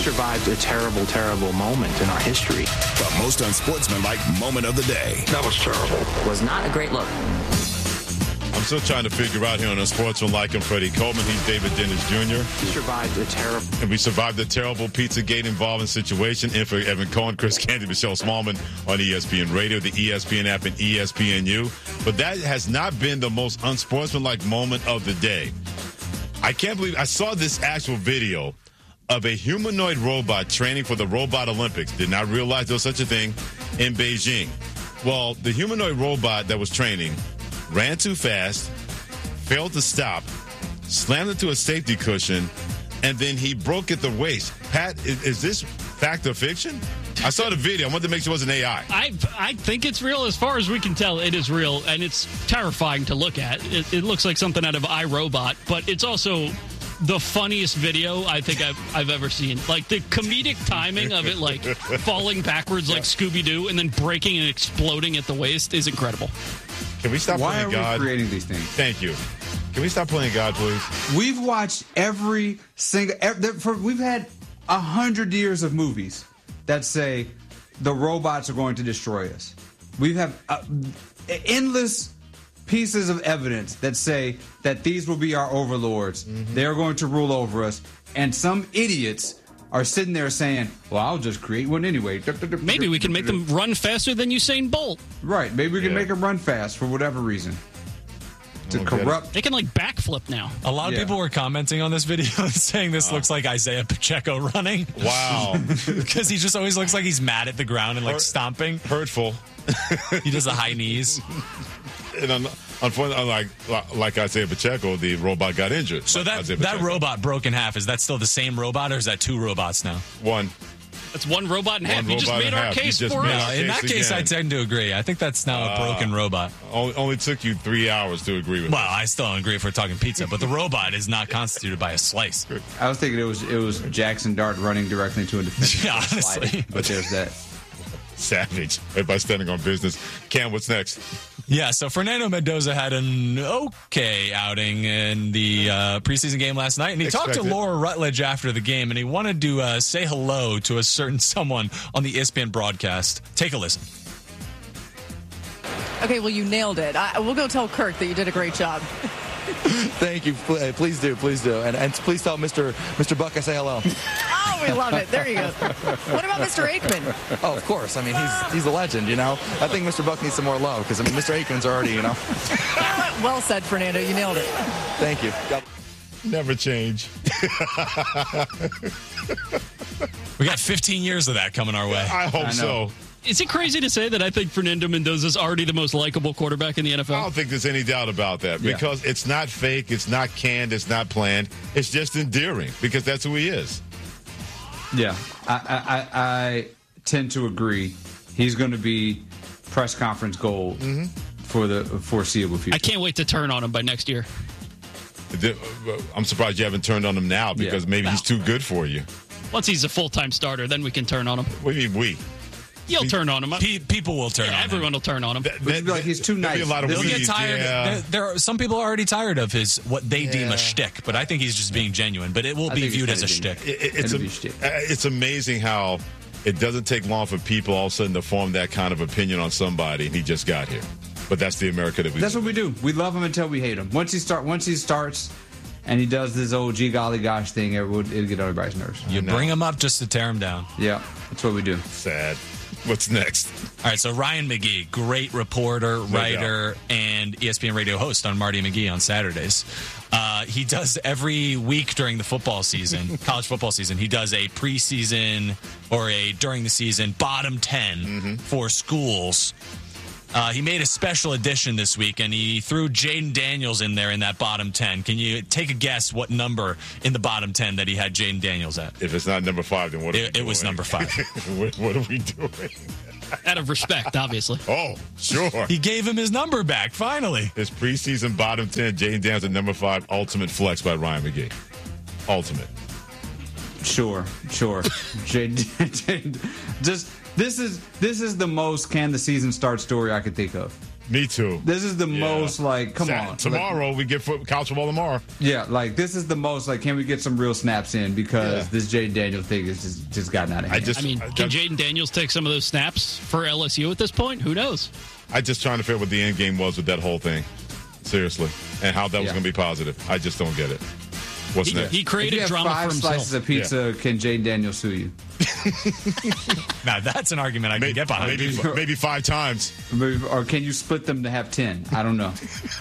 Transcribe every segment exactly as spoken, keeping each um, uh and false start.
survived a terrible, terrible moment in our history. The most unsportsmanlike moment of the day. That was terrible. Was not a great look. I'm still trying to figure out here on Unsportsmanlike and Freddie Coleman. He's David Dennis Junior We survived a terrible... And we survived a terrible Pizzagate involving situation. In for Evan Cohen, Chris Candy, Michelle Smallman on E S P N Radio, the E S P N app, and E S P N U. But that has not been the most unsportsmanlike moment of the day. I can't believe I saw this actual video of a humanoid robot training for the Robot Olympics. Did not realize there was such a thing in Beijing. Well, the humanoid robot that was training ran too fast, failed to stop, slammed into a safety cushion, and then he broke at the waist. Pat, is, is this fact or fiction? I saw the video. I wanted to make sure it wasn't A I. I I think it's real. As far as we can tell, it is real, and it's terrifying to look at. It, it looks like something out of iRobot, but it's also the funniest video I think I've, I've ever seen. Like, the comedic timing of it, like, falling backwards like Scooby-Doo and then breaking and exploding at the waist is incredible. Can we stop Why playing are God? we creating these things? Thank you. Can we stop playing God, please? We've watched every single... Every, for, we've had a hundred years of movies that say the robots are going to destroy us. We have uh, endless pieces of evidence that say that these will be our overlords. Mm-hmm. They're going to rule over us. And some idiots are sitting there saying, well, I'll just create one anyway. Maybe we can make them run faster than Usain Bolt. Right. Maybe we can Yeah. make them run fast for whatever reason. To Oh, corrupt. They can, like, backflip now. A lot of Yeah. people were commenting on this video saying this looks like Isaiah Pacheco running. Wow. Because he just always looks like he's mad at the ground and, like, Hurt- stomping. Hurtful. He does the high knees. And un- unfortunately, like like Isaiah Pacheco, the robot got injured. So that, Isaiah that Pacheco. robot broke in half. Is that still the same robot, or is that two robots now? One. That's one robot in One half. You just robot made in our half. You case just for made us. our Uh, in that case case, I again. tend to agree. I think that's now a broken robot. Only, only took you three hours to agree with Well, it. I still don't agree if we're talking pizza, but the robot is not constituted by a slice. I was thinking it was it was Jackson Dart running directly into a defender. Yeah, honestly. Sliding. But there's that. Savage. Everybody standing on business. Cam, what's next? Yeah, so Fernando Mendoza had an okay outing in the uh, preseason game last night, and he talked to Expected. Laura Rutledge after the game, and he wanted to uh, say hello to a certain someone on the E S P N broadcast. Take a listen. Okay, well, you nailed it. I, we'll go tell Kirk that you did a great job. Thank you. Pl- Please do. Please do. And, and please tell Mister Mister Buck I say hello. Oh, we love it. There you go. What about Mister Aikman? Oh, of course. I mean, he's he's a legend, you know. I think Mister Buck needs some more love because, I mean, Mister Aikman's already, you know. Well said, Fernando. You nailed it. Thank you. God- Never change. We got fifteen years of that coming our way. I hope I know. so. Is it crazy to say that I think Fernando Mendoza's already the most likable quarterback in the N F I L? don't think there's any doubt about that Yeah. because it's not fake, it's not canned, it's not planned. It's just endearing because that's who he is. Yeah, I, I, I, I tend to agree. He's going to be press conference gold for the foreseeable future. I can't wait to turn on him by next year. I'm surprised you haven't turned on him now because Yeah. maybe he's too good for you. Once he's a full-time starter, then we can turn on him. What do you mean we? You'll turn on him. Pe- people will turn Yeah, on everyone him. will turn on him. That- But you'd be like, he's too there'll be nice. a lot of They'll get weeds, tired. yeah. There, there are some people are already tired of his what they deem Yeah. a shtick, but I think he's just being genuine. But it will I be think he's viewed as a kinda shtick. It- it- it's, It'll a- be shtick. uh, it's amazing how it doesn't take long for people all of a sudden to form that kind of opinion on somebody, and he just got here. But that's the America that we That's live what we do. We love him until we hate him. Once he start, once he starts, and he does this old gee golly gosh thing, it would it'll get everybody's nerves. You know. bring him up just to tear him down. Yeah, that's what we do. Sad. What's next? All right, so Ryan McGee, great reporter, writer, and E S P N radio host on Marty McGee on Saturdays. Uh, he does every week during the football season, college football season, he does a preseason or a during the season bottom ten for schools. Uh, he made a special edition this week, and he threw Jaden Daniels in there in that bottom ten. Can you take a guess what number in the bottom ten that he had Jaden Daniels at? If it's not number five, then what are we It, doing? it was number five. what, what are we doing? Out of respect, obviously. Oh, sure. He gave him his number back, finally. His preseason bottom ten, Jaden Daniels at number five, Ultimate Flex by Ryan McGee. Ultimate. Sure, sure. J- J- just this is this is the most can the season start story I could think of. Me too. This is the Yeah. most like, come Sat- on. Tomorrow we get foot, college football tomorrow. Yeah, like this is the most like, can we get some real snaps in because Yeah. this Jaden Daniels thing has just just gotten out of I hand. just, I mean, I, can Jaden Daniels take some of those snaps for L S U at this point? Who knows? I just trying to figure out what the end game was with that whole thing. Seriously, and how that was Yeah. going to be positive. I just don't get it. What's He, next? he if created you have drama five for himself. slices of pizza, can Jaden Daniels sue you? Now, that's an argument I can maybe, get behind. maybe, maybe five times. Or can you split them to have ten? I don't know.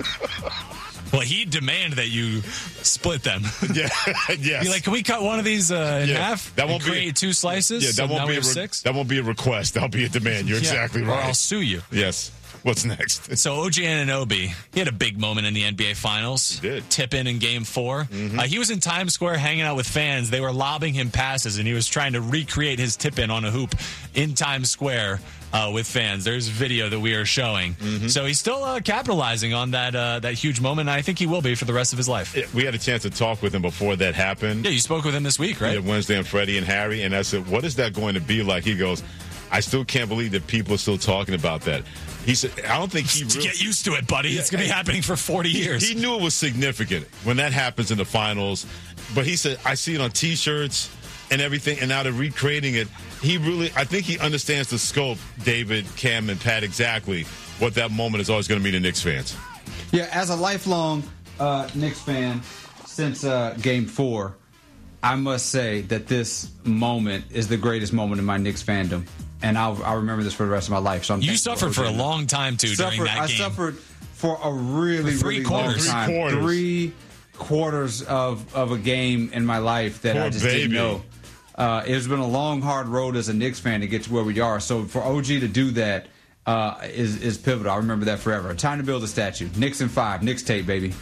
Well, he'd demand that you split them. Yeah, yes. Be like, can we cut one of these uh, in Yeah, half? that won't and be- create two slices. Yeah, that so now won't we be a have re- six. that won't be a request. That'll be a demand. You're Yeah, exactly or right. I'll sue you. Yes. What's next? So O G Anunoby, he had a big moment in the N B A Finals. He did. Tip in in Game Four. Mm-hmm. Uh, he was in Times Square hanging out with fans. They were lobbing him passes, and he was trying to recreate his tip in on a hoop in Times Square uh, with fans. There's video that we are showing. Mm-hmm. So he's still uh, capitalizing on that uh, that huge moment. And I think he will be for the rest of his life. Yeah, we had a chance to talk with him before that happened. Yeah, you spoke with him this week, right? Yeah, Wednesday on Freddie and Harry, and I said, "What is that going to be like?" He goes, "I still can't believe that people are still talking about that." He said, "I don't think he really, Get used to it, buddy. Yeah, it's going to be hey, happening for forty years. He knew it was significant when that happens in the finals, but he said, "I see it on T-shirts and everything, and now they're recreating it." He really, I think he understands the scope, David, Cam, and Pat, exactly what that moment is always going to mean to Knicks fans. Yeah, as a lifelong uh, Knicks fan since uh, Game Four, I must say that this moment is the greatest moment in my Knicks fandom, and I'll, I'll remember this for the rest of my life. So I'm You thankful suffered for a O J. long time, too, Suffered, during that I game. suffered for a really, For three really quarters. long time. Three quarters. Three quarters of, of a game in my life that Poor I just baby. didn't know. Uh, it's been a long, hard road as a Knicks fan to get to where we are. So for O G to do that uh, is is pivotal. I remember that forever. Time to build a statue. Knicks in five. Knicks tape, baby.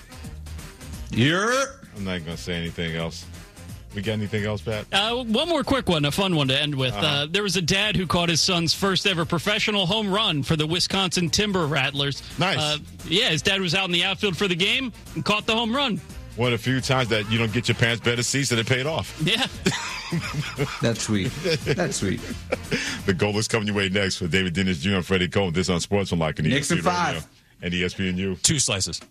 You're. I'm not going to say anything else. We got anything else, Pat? Uh, one more quick one, a fun one to end with. Uh-huh. Uh, there was a dad who caught his son's first ever professional home run for the Wisconsin Timber Rattlers. Nice. Uh, yeah, his dad was out in the outfield for the game and caught the home run. One of the few times that you don't get your parents better seats and it paid off. Yeah. That's sweet. That's sweet. The goal is coming your way next for David Dennis Junior and Freddie Coleman. This on Sportsmanlike and Knicks in E S P N five. Radio and E S P N U. Two slices.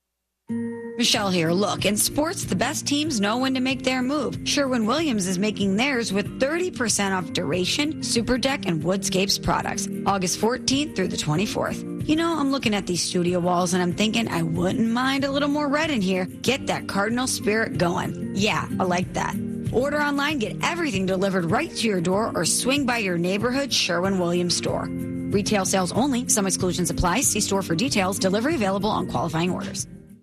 Michelle here. Look, in sports, the best teams know when to make their move. Sherwin-Williams is making theirs with thirty percent off Duration, Super Deck, and Woodscapes products. August fourteenth through the twenty-fourth. You know, I'm looking at these studio walls and I'm thinking I wouldn't mind a little more red in here. Get that Cardinal spirit going. Yeah, I like that. Order online, get everything delivered right to your door, or swing by your neighborhood Sherwin-Williams store. Retail sales only. Some exclusions apply. See store for details. Delivery available on qualifying orders.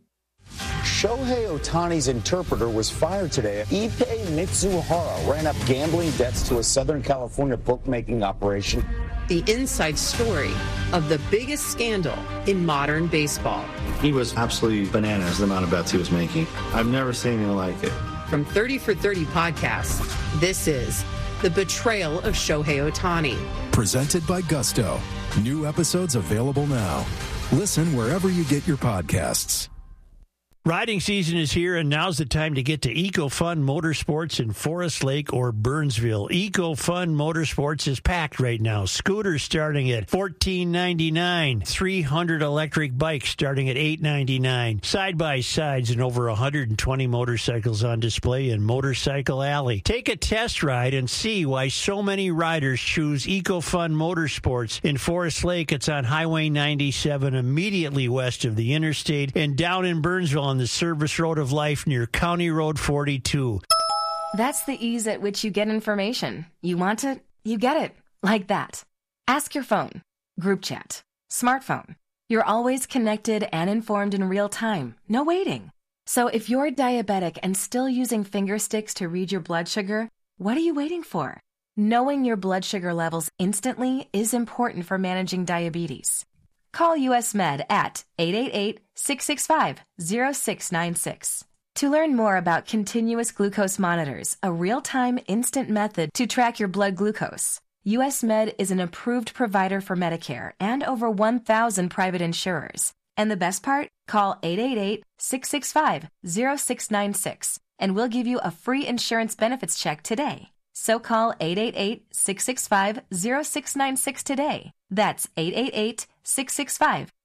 Shohei Ohtani's interpreter was fired today. Ippei Mitsuhara ran up gambling debts to a Southern California bookmaking operation. The inside story of the biggest scandal in modern baseball. He was absolutely bananas, the amount of bets he was making. I've never seen anything like it. From thirty for thirty podcasts, this is The Betrayal of Shohei Ohtani. Presented by Gusto. New episodes available now. Listen wherever you get your podcasts. Riding season is here, and now's the time to get to EcoFun Motorsports in Forest Lake or Burnsville. EcoFun Motorsports is packed right now. Scooters starting at fourteen ninety-nine, three hundred electric bikes starting at eight ninety-nine, side-by-sides and over one hundred twenty motorcycles on display in Motorcycle Alley. Take a test ride and see why so many riders choose EcoFun Motorsports. In Forest Lake, it's on Highway ninety-seven, immediately west of the interstate, and down in Burnsville on the service road of life near County Road forty-two. That's the ease at which you get information. You want it, you get it. Like that. Ask your phone. Group chat. Smartphone. You're always connected and informed in real time. No waiting. So if you're diabetic and still using finger sticks to read your blood sugar, what are you waiting for? Knowing your blood sugar levels instantly is important for managing diabetes. Call U S Med at eight eight eight, six six five, zero six nine six. To learn more about continuous glucose monitors, a real-time instant method to track your blood glucose, U S Med is an approved provider for Medicare and over one thousand private insurers. And the best part? Call eight eight eight, six six five, zero six nine six and we'll give you a free insurance benefits check today. So call eight eight eight, six six five, zero six nine six today. That's eight eight eight, six six five,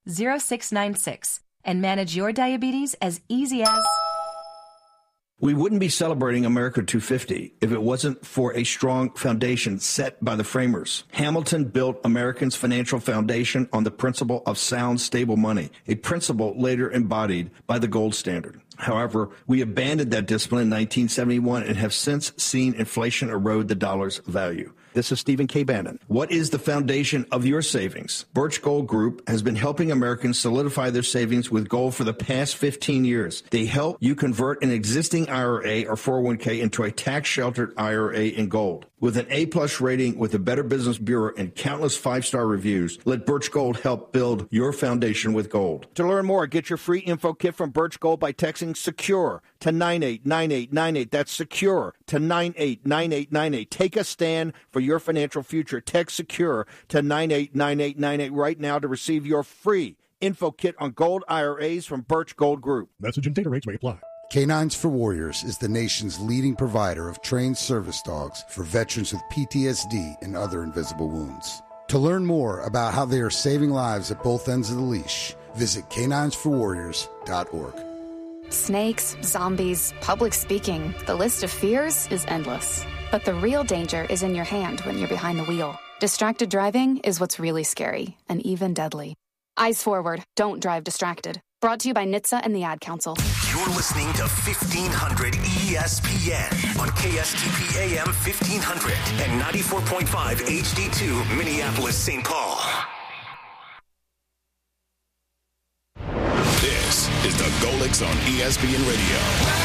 zero six nine six and manage your diabetes as easy as... We wouldn't be celebrating America two fifty if it wasn't for a strong foundation set by the framers. Hamilton built Americans' financial foundation on the principle of sound, stable money, a principle later embodied by the gold standard. However, we abandoned that discipline in nineteen seventy-one and have since seen inflation erode the dollar's value. This is Stephen K. Bannon. What is the foundation of your savings? Birch Gold Group has been helping Americans solidify their savings with gold for the past fifteen years. They help you convert an existing I R A or four oh one k into a tax-sheltered I R A in gold. With an A-plus rating with the Better Business Bureau and countless five-star reviews, let Birch Gold help build your foundation with gold. To learn more, get your free info kit from Birch Gold by texting SECURE to nine eight nine eight nine eight. That's SECURE to nine eight nine eight nine eight. Take a stand for your financial future. Text SECURE to nine eight nine eight nine eight right now to receive your free info kit on gold I R As from Birch Gold Group. Message and data rates may apply. Canines for Warriors is the nation's leading provider of trained service dogs for veterans with P T S D and other invisible wounds. To learn more about how they are saving lives at both ends of the leash, visit canines for warriors dot org. Snakes, zombies, public speaking, the list of fears is endless. But the real danger is in your hand when you're behind the wheel. Distracted driving is what's really scary and even deadly. Eyes forward, don't drive distracted. Brought to you by N H T S A and the Ad Council. You're listening to fifteen hundred E S P N on K S T P A M fifteen hundred and ninety-four point five H D two Minneapolis, Saint Paul. This is the Golix on E S P N Radio.